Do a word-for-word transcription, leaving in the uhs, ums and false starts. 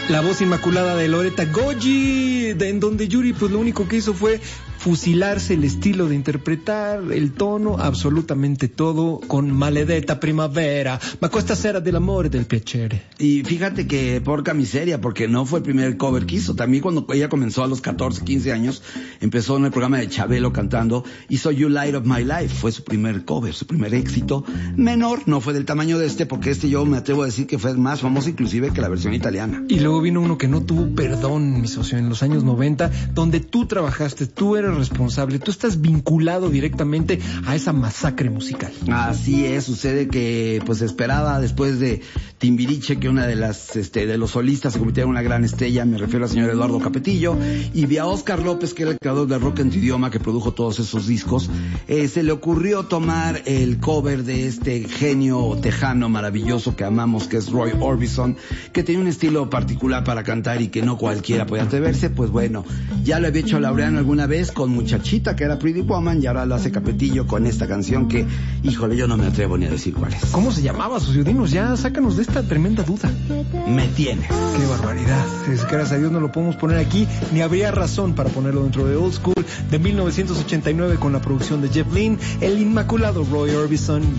La voz inmaculada de Loretta Goggi, de, en donde Yuri pues lo único que hizo fue fusilarse el estilo de interpretar, el tono, absolutamente todo, con Maledetta Primavera, ma questa sera dell'amore e del piacere. Y fíjate que porca miseria, porque no fue el primer cover que hizo. También cuando ella comenzó a los catorce, quince años, empezó en el programa de Chabelo cantando, hizo You Light of My Life, fue su primer cover, su primer éxito menor, no fue del tamaño de este, porque este yo me atrevo a decir que fue más famoso inclusive que la versión italiana. Y luego vino uno que no tuvo perdón, mi socio, en los años noventa, donde tú trabajaste, tú eres responsable, tú estás vinculado directamente a esa masacre musical. Así es, sucede que pues esperaba después de Timbiriche que una de las este de los solistas se convirtiera en una gran estrella, me refiero al señor Eduardo Capetillo, y vi a Oscar López, que era el creador de Rock en tu idioma, que produjo todos esos discos. Eh, se le ocurrió tomar el cover de este genio tejano maravilloso que amamos, que es Roy Orbison, que tenía un estilo particular para cantar y que no cualquiera podía atreverse. Pues bueno, ya lo había hecho Laureano alguna vez con Muchachita, que era Pretty Woman, y ahora lo hace Capetillo con esta canción que, híjole, yo no me atrevo ni a decir cuál es. ¿Cómo se llamaba, socio? Dinos, ya sácanos de esta tremenda duda. Me tienes. Qué barbaridad. Es, gracias a Dios no lo podemos poner aquí, ni habría razón para ponerlo dentro de Old School de mil novecientos ochenta y nueve con la producción de Jeff Lynne, el inmaculado Roy Orbison.